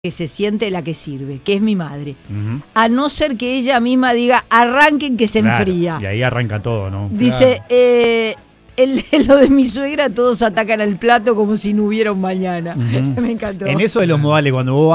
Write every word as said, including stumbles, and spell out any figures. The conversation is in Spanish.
que se siente la que sirve, que es mi madre. Uh-huh. A no ser que ella misma diga, arranquen que se Claro, enfría. y ahí arranca todo, ¿no? Dice, Claro. eh, en, en lo de mi suegra todos atacan al plato como si no hubiera un mañana. Uh-huh. Me encantó. En eso de los modales, cuando vos